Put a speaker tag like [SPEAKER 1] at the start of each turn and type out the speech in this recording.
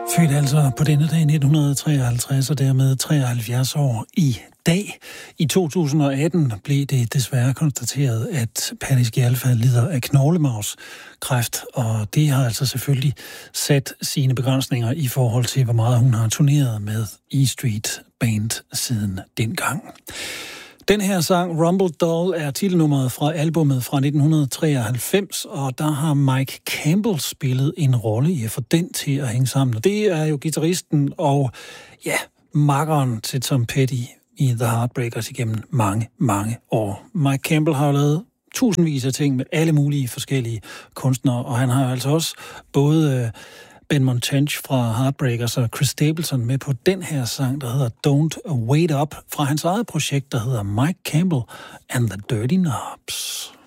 [SPEAKER 1] Født altså på denne dag 1953 og dermed 73 år i dag. I 2018 blev det desværre konstateret, at Patti Scialfa lider af knoglemarvskræft, og det har altså selvfølgelig sat sine begrænsninger i forhold til, hvor meget hun har turneret med E Street Band siden dengang. Den her sang, Rumble Doll, er titelnummeret fra albumet fra 1993, og der har Mike Campbell spillet en rolle i at få den til at hænge sammen. Og det er jo guitaristen og, makkeren til Tom Petty i The Heartbreakers igennem mange, mange år. Mike Campbell har jo lavet tusindvis af ting med alle mulige forskellige kunstnere, og han har altså også både Ben Montage fra Heartbreakers og Chris Stapleton med på den her sang, der hedder Don't Wait Up, fra hans eget projekt, der hedder Mike Campbell and the Dirty Knobs.